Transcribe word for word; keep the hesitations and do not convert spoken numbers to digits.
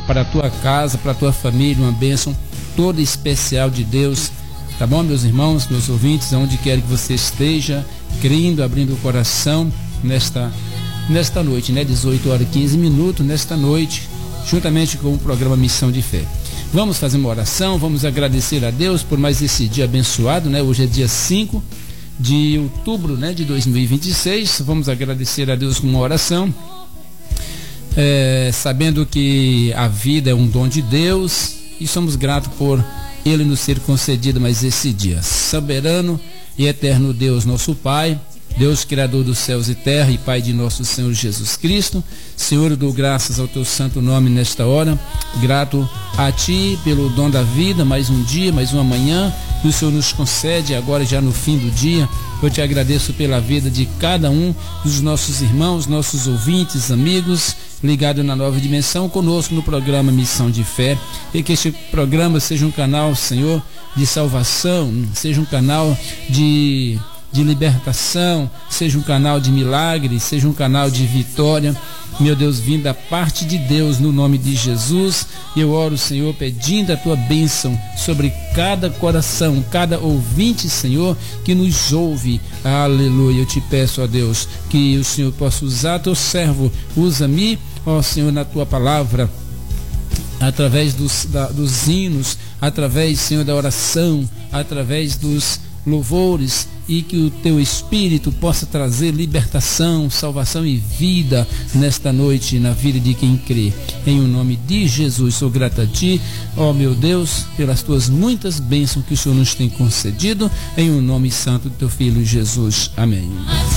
para a tua casa, para a tua família, uma bênção toda especial de Deus. Tá bom, meus irmãos, meus ouvintes, aonde quer que você esteja, crendo, abrindo o coração nesta, nesta noite, né? dezoito horas e quinze minutos, nesta noite, juntamente com o programa Missão de Fé. Vamos fazer uma oração, vamos agradecer a Deus por mais esse dia abençoado, né? Hoje é dia cinco de outubro, né? de dois mil e vinte e seis. Vamos agradecer a Deus com uma oração, é, sabendo que a vida é um dom de Deus e somos gratos por Ele nos ser concedido mais esse dia. Soberano e eterno Deus, nosso Pai, Deus Criador dos céus e terra e Pai de nosso Senhor Jesus Cristo, Senhor, eu dou graças ao teu santo nome nesta hora, grato a ti pelo dom da vida, mais um dia, mais uma manhã que o Senhor nos concede agora já no fim do dia. Eu te agradeço pela vida de cada um dos nossos irmãos, nossos ouvintes, amigos ligados na Nova Dimensão conosco no programa Missão de Fé, e que este programa seja um canal, Senhor, de salvação, seja um canal de de libertação, seja um canal de milagre, seja um canal de vitória, meu Deus, vindo da parte de Deus, no nome de Jesus. Eu oro, Senhor, pedindo a tua bênção sobre cada coração, cada ouvinte, Senhor, que nos ouve. Aleluia. Eu te peço, ó Deus, que o Senhor possa usar teu servo, usa-me, ó Senhor, na tua palavra, através dos, da, dos hinos, através, Senhor, da oração, através dos louvores, e que o teu Espírito possa trazer libertação, salvação e vida nesta noite na vida de quem crê. Em o nome de Jesus, sou grato a ti, ó meu Deus, pelas tuas muitas bênçãos que o Senhor nos tem concedido, em o nome santo do teu Filho Jesus. Amém.